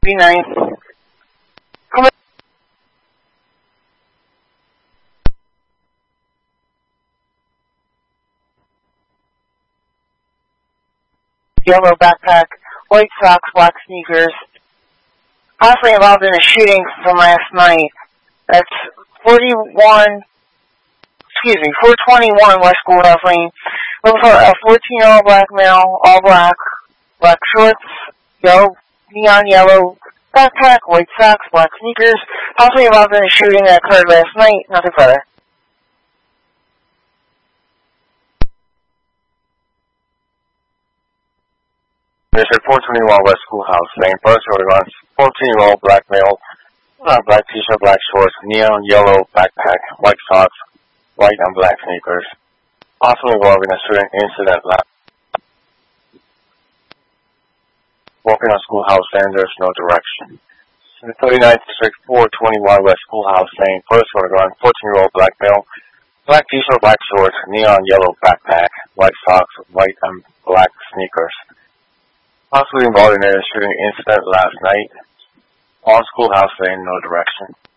39th. Yellow backpack, white socks, black sneakers. Possibly involved in a shooting from last night. That's 421 West Schoolhouse Lane. Looking for a 14-year-old black male, all black, black shorts, neon yellow backpack, white socks, black sneakers. Possibly involved in a shooting that occurred last night. Nothing further. District 421 West Schoolhouse Lane. First order on 14-year-old black male, black t-shirt, black shorts, neon yellow backpack, white socks, white and black sneakers. Possibly involving a shooting incident. Walking on Schoolhouse Lane, there's no direction. In the 39th District 421 West Schoolhouse Lane. First order on 14-year-old black male, black t-shirt, black shorts, neon yellow backpack, white socks, white and black sneakers. Possibly involved in a shooting incident last night on Schoolhouse Lane, no direction.